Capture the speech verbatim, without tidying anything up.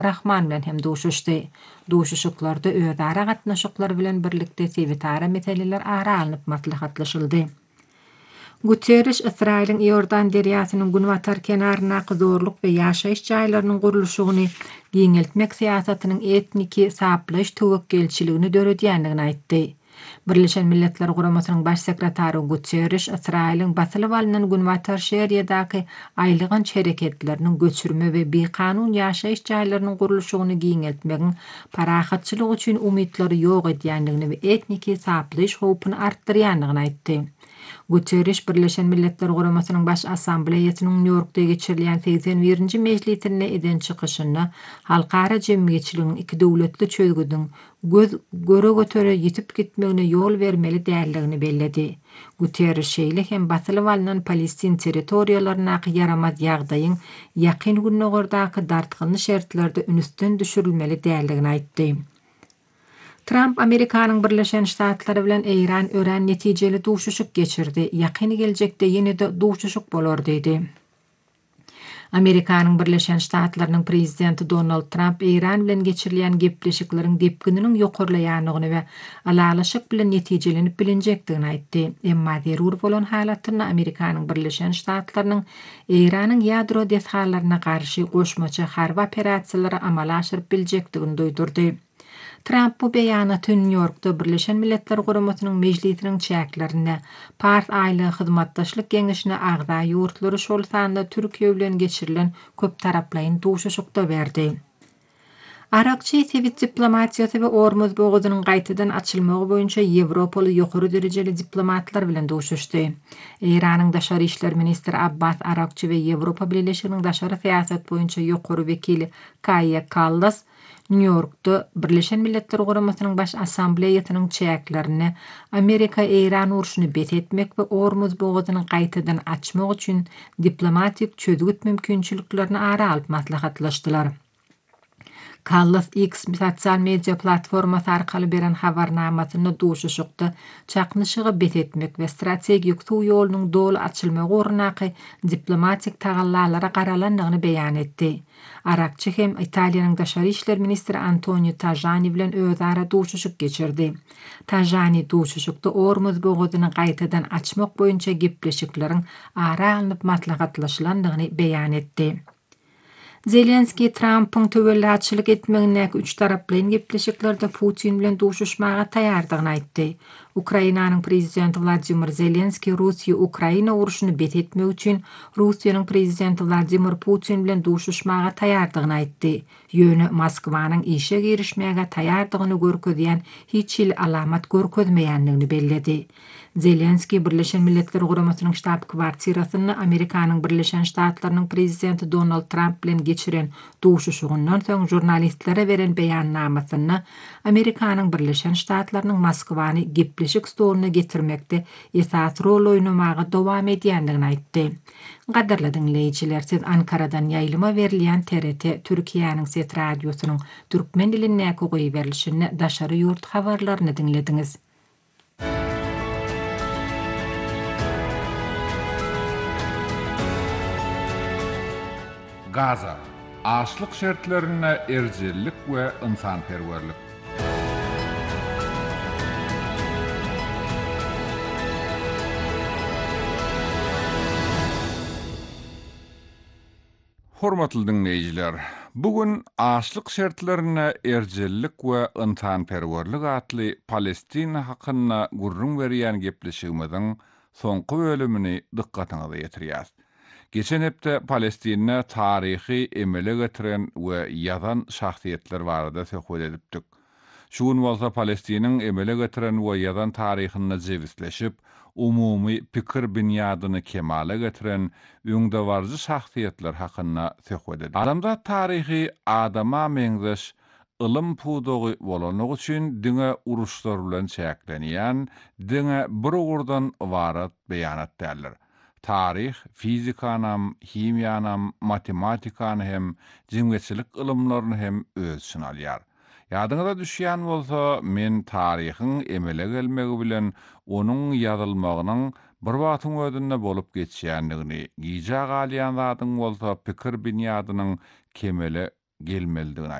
Rahman bilen hem duşuşdy. Duşuşyklarda özara gatnaşyklar bilen birlikde sebitara meseleler ara alınıp maslahatlaşyldy. Guterres Israil'in Iordan derýasynyň günwatar kenaryna zorluk we ýaşaýyş jaýlarynyň gurulşygyny giňeltmek siýasatynyň etniki saplaş töwekkelçiligini döredýändigini aýtdy. Birleşen Milletler Guramasynyň baş sekretary Guterres Israil'in basylyp alynan günwatar şeriýadaky aýlygan çereketleriniň göçürme we bekanun ýaşaýyş jaýlarynyň gurulşygyny giňeltmegiň parahatçylyg üçin umytlary ýok edýändigini we etniki saplaş howpuny artdyrýandygyny aýtdy. Guterres Birleşen Milletler Guramasynyň baş assambleýasynyň New Yorkda geçirilýän seksen birinji mejlisine eden çykyşyny halkara jemgyýetçiligiň iki döwletli çözgüdüň göz göre götere ýitip gitmegine ýol bermeli däldigini belledi. Guterres şeýle hem basylyp alynan Palestin territoriýalaryna yaramaz ýagdaýyň ýakyn günnägerdaky dartgyny şertlerde ünsden düşürilmeli däldigini aýtdy. Trump Amerikanyň Birleşen Ştatlary bilen Eýran ören netijeli duşuşyk geçirdi. Ýakyn geljekde ýene-de duşuşyk bolar diýdi. Amerikanyň Birleşen Ştatlarynyň prezidenti Donald Trump Eýran bilen geçirilýän gepleşikleriň depkininiň ýokurlaýanyny we alalaşyk bilen netijelenip bilinjekdigini aýtdy. Emma zerur bolan halatda Amerikanyň Birleşen Ştatlarynyň Eýranyň ýadro deshallaryna garşy goşmaça harby operasiýalary amala aşyryp biljekdigini duýdurdy. Trump bu beýanaty New Yorkda Birleşen Milletler Guramasynyň mejlisiniň çäklerine, Pars aýly hyzmatdaşlyk geňeşine agda ýurtlary şol sanda Türkiýe bilen geçirilen köp taraplaýyn duşuşykda berdi. Arakçy Sewit diplomatiýasy we Ormuz boğazynyň gaýtadan açylmagy boýunça Ýewropaly ýokary derejeli diplomatlar bilen duşuşdy. Eýranyň daşary işler ministri Abbas Arakçy we Ýewropa Birleşiginiň daşary siýasat boýunça ýokary wekili Kaja Kallas New Yorkda Birleşen Milletler Guramasynyň baş assambleýasynyň çäklerini Amerika Eýran urşuny bet etmek we Ormuz boğazyny gaýtadan açmak üçin diplomatik çözgüt mümkinçiliklerini ara alyp maslahatlaşdylar. Kallas X sosial media platformasy arkaly beren habarnamasyny duşuşykda çaknyşygy bet etmek we strategik suw ýolunyň dolu açylmagy ornaky diplomatik tagallalara garalandygyny beýan etdi. Arakçy hem Italiýanyň daşary işler ministri Antonio Tajani bilen özara duşuşyk geçirdi. Tajani duşuşykda Ormuz boğazyny gaýtadan açmak boýunça gepleşikleriň ara alynıp maslahatlaşylandygyny beýan etdi. Zelenski Trump'ın töwelläçilik etmegine üç taraplaýyn gepleşiklerde Putin bilen duşuşmaga taýardygyny aýtdy. Ukrainanyň prezidenti Vladimir Zelenski Russiýa Ukraina uruşuny bet etmek üçin Russiýanyň prezidenti Vladimir Putin bilen duşuşmaga taýardygyny aýtdy. Ýöne Moskwanyň işe girişmäge taýardygyny görkezýän hiç il alamat görkezmeýändigini belledi. Zelenski Birleşen Milletler Guramasynyň ştab kwartirasyny Amerikanyň Birleşen Ştatlarynyň prezidenti Donald Trump bilen geçiren duşuşygyndan soň jurnalistlere beren beýannamasyny Amerikanyň Birleşen Ştatlarynyň Moskwany gepleşik stoluna getirmekde esas rol oýnamagy dowam edýändigini aýtdy. Gaderli dinleýijiler, siz Ankaradan ýaýlyma berilýän T R T Türkiýanyň Set radiosynyň türkmen diline goýup berilişini daşary ýurt habarlaryny dinlediňiz. Gaza, açlyk şertlerine erjellik we ynsanperwerlik. Hormatly dinleýijiler, bugün açlyk şertlerine erjellik we ynsanperwerlik atly Palestina hakyna gurrun berýän gepleşigimiziň soňky bölümini dikkatiňize ýetirýär. Geçen hepde Palestinne tarihi emele getiren we ýazan şahsiýetler barada söhbet edipdik. Şuň bolsa Palestiniň emele getiren we ýazan tarihyny jewisleşip, umumy pikir binýadyny kemale getiren öňdewarjy şahsiýetler hakyna söhbet edip. Adamda tarihi adama meňzeş ılym pudogy bolanyk üçin diňe uruşlar bilen çäklenýän, diňe bir gurdan ibarat beýanat derler. Tarih, fizikanam, himiyanam, matematikan hem jemgyýetçilik ilymlaryny hem öz için alýar. Ýadyňyza düşýän bolsa, men tarihyň emele gelmegi bilen onuň ýazylmagynyň bir wagtyň ödünde bolup geçýändigini, giýja galýan zadyň bolsa pikir binýadynyň kemele gelmelidigini